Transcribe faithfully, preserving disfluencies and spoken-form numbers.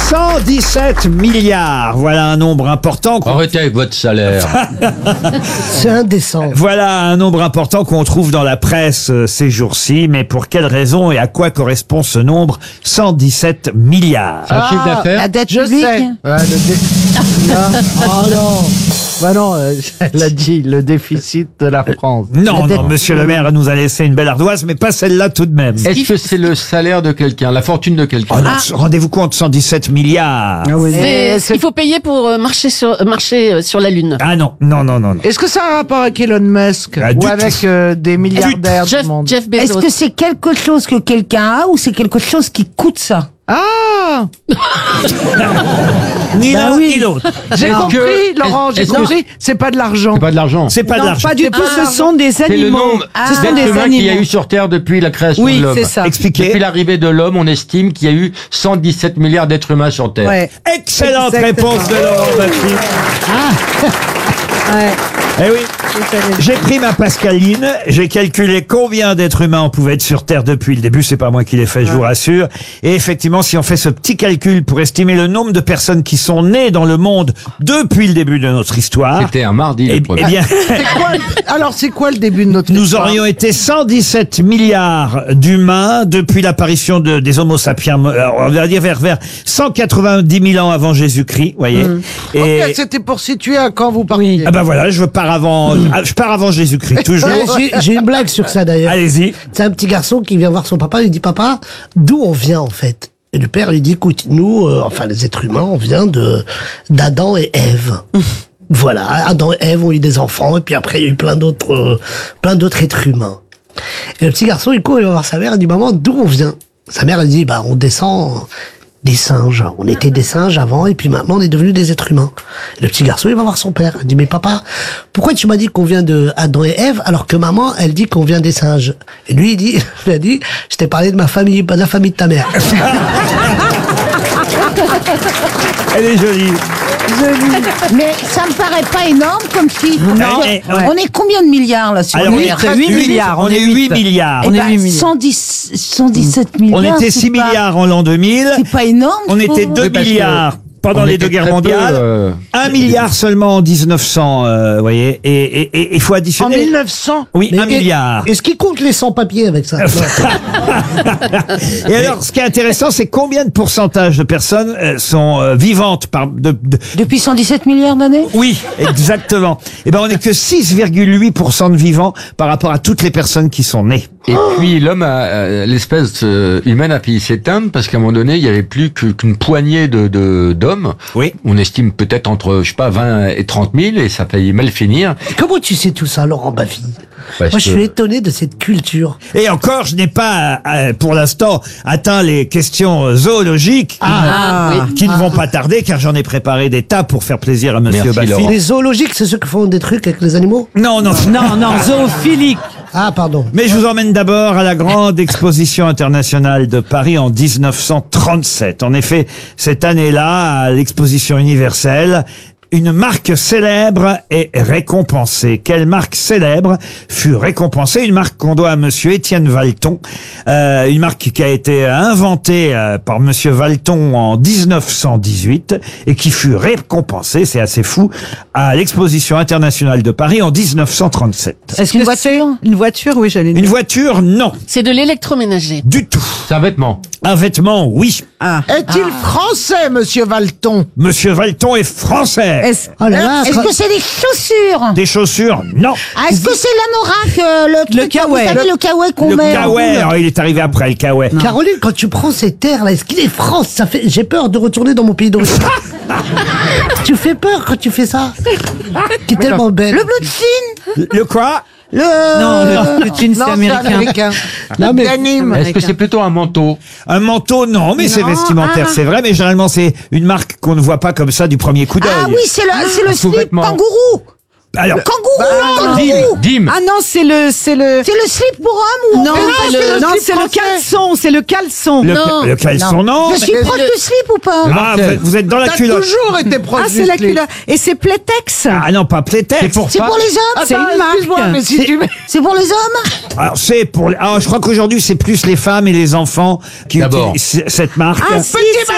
cent dix-sept milliards. Voilà un nombre important. qu'on- Arrêtez avec votre salaire. C'est indécent. Voilà un nombre important qu'on trouve dans la presse euh, ces jours-ci. Mais pour quelle raison et à quoi correspond ce nombre cent dix-sept milliards? Un chiffre d'affaires. La dette Je publique. sais. Ouais, le dé- Non. Oh non. Bah non, euh, elle a dit le déficit de la France. Non, La dette- non, monsieur le maire nous a laissé une belle ardoise, mais pas celle-là tout de même. Est-ce que c'est le salaire de quelqu'un, la fortune de Oh quelqu'un? non, rendez-vous compte, cent dix-sept milliards. Ah oui. C'est ce qu'il faut payer pour euh, marcher sur, euh, marcher euh, sur la Lune. Ah non, non, non, non, non. Est-ce que ça a un rapport avec Elon Musk Ah, du ou tout. avec euh, des milliardaires Jeff, du monde? Jeff Est-ce Bezos. que c'est quelque chose que quelqu'un a ou c'est quelque chose qui coûte ça? Ah, Ni Bah l'un oui. ni l'autre. j'ai Est-ce compris, que- Laurent, j'ai est-ce que- compris. C'est pas de l'argent. C'est pas de l'argent. C'est pas de Non, l'argent. pas du tout, ce sont des C'est le animaux. nombre Ce sont des d'êtres humains qu'il y a animaux. eu sur Terre depuis la création Oui, de l'homme. c'est ça. Expliquez. Depuis l'arrivée de l'homme, on estime qu'il y a eu cent dix-sept milliards d'êtres humains sur Terre. Ouais. Excellente Exactement. réponse de Laurent Baffy. Ouais. Eh oui. J'ai pris ma Pascaline, j'ai calculé combien d'êtres humains on pouvait être sur Terre depuis le début, c'est pas moi qui l'ai fait, je vous rassure. Et effectivement, si on fait ce petit calcul pour estimer le nombre de personnes qui sont nées dans le monde depuis le début de notre histoire, C'était un mardi, eh, le premier. eh bien, C'est quoi le- Alors, c'est quoi le début de notre nous histoire? aurions été cent dix-sept milliards d'humains depuis l'apparition de, des Homo sapiens, euh, on va dire vers, vers cent quatre-vingt-dix mille ans avant Jésus-Christ, voyez. Et, Ok, c'était pour situer à quand vous partiez. ah ben voilà, je pars avant, ah, je pars avant Jésus-Christ, toujours. Ouais, J'ai j'ai une blague sur ça d'ailleurs. Allez-y. C'est un petit garçon qui vient voir son papa, il lui dit papa, d'où on vient en fait? Et le père lui dit écoute, nous, euh, enfin les êtres humains, on vient de d'Adam et Ève. Voilà, Adam et Ève ont eu des enfants et puis après il y a eu plein d'autres euh, plein d'autres êtres humains. Et le petit garçon il court, il va voir sa mère, il dit maman, d'où on vient? Sa mère elle dit bah on descend des singes. On était des singes avant et puis maintenant on est devenus des êtres humains. Et le petit garçon il va voir son père, il dit mais papa, pourquoi tu m'as dit qu'on vient de Adam et Ève alors que maman elle dit qu'on vient des singes? Et lui il dit, il a dit, je t'ai parlé de ma famille, pas de la famille de ta mère. Elle est jolie. Mais ça me paraît pas énorme comme chiffre. Non. Eh, eh, ouais. On est combien de milliards là sur Alors, la huit, Terre? huit milliards, on est huit milliards. Eh On est ben, huit milliards. cent dix, cent dix-sept milliards. On était c'est six pas- milliards en l'an deux mille. C'est pas énorme. On je était trouve. deux Oui, parce que milliards pendant on les était deux guerres très peu, mondiales. euh, Un milliard seulement en dix-neuf cents, euh, vous voyez. Et et- et il faut En additionner. mille neuf cents. Oui, Mais un est- milliard. Est-ce qu'il compte les sans-papiers avec ça? Et alors, ce qui est intéressant, c'est combien de pourcentage de personnes euh, sont euh, vivantes par de, de- Depuis cent dix-sept milliards d'années. Oui, exactement. Et ben, on n'est que six virgule huit pour cent de vivants par rapport à toutes les personnes qui sont nées. Et puis l'homme, a- euh, l'espèce euh, humaine a failli s'éteindre parce qu'à un moment donné, il y avait plus que- qu'une poignée de de- d'hommes. Oui. On estime peut-être entre, je sais pas, vingt et trente mille, et ça a failli mal finir. Comment tu sais tout ça, Laurent Baffy? Parce Moi je que- suis étonné de cette culture. Et encore, je n'ai pas, euh, pour l'instant, atteint les questions zoologiques Ah, qui, qui ne vont pas tarder, car j'en ai préparé des tas pour faire plaisir à Monsieur Merci, Baffy. Laurent. Les zoologiques, c'est ceux qui font des trucs avec les animaux? Non, non, Non, non, zoophilique. Ah, pardon. Mais je vous emmène d'abord à la grande exposition internationale de Paris en dix-neuf cent trente-sept. En effet, cette année-là, à l'exposition universelle, une marque célèbre est récompensée. Quelle marque célèbre fut récompensée? Une marque qu'on doit à Monsieur Étienne Valton. Euh, une marque qui a été inventée euh, par Monsieur Valton en dix-neuf cent dix-huit et qui fut récompensée, c'est assez fou, à l'exposition internationale de Paris en dix-neuf cent trente-sept. Est-ce qu'une voiture? Une voiture, oui, j'allais Une dire. voiture, non. C'est de l'électroménager. Du tout. C'est un vêtement. Un vêtement, oui. Ah. Est-il français, monsieur Valton? Monsieur Valton est français. Est-ce Oh là là, Est-ce quand- que c'est des chaussures? Des chaussures, non. Ah, est-ce que c'est l'anorak, euh, le, truc, kawaii. Vous savez, le kawaii qu'on Le met en kawaii, boule. alors il est arrivé après le kawaii. Caroline, quand tu prends ces terres-là, est-ce qu'il est France? Ça fait, j'ai peur de retourner dans mon pays d'origine. Tu fais peur quand tu fais ça. Qui est tellement belle. Le bleu de Chine? Le quoi? Le... Non, le le jean, c'est Non, c'est américain. américain. Non, mais- Denim. Est-ce que c'est plutôt un manteau? Un manteau, non, mais c'est Non, vestimentaire, ah. c'est vrai, mais généralement c'est une marque qu'on ne voit pas comme ça du premier coup d'œil. Ah oui, c'est le, c'est le slip sous-vêtement. kangourou. Alors, Kangourou, Dim, kangourou. Dim. Ah non, c'est le, c'est le. C'est le slip pour homme ou Non, on peut- c'est le, non, slip c'est le français. caleçon, c'est le caleçon. le, non. le caleçon, non. Je suis mais proche le- du slip ou pas? Ah, vous êtes- vous êtes dans la T'as culotte. toujours été proche Ah, du c'est la slip. culotte. Et c'est Playtex. Ah non, pas Playtex. C'est pour C'est pas- pour les hommes? C'est Attends, une marque. excuse-moi, mais si tu mets... C'est pour les hommes? Alors c'est pour. les- Ah, je crois qu'aujourd'hui c'est plus les femmes et les enfants qui D'abord. utilisent cette marque. Ah si,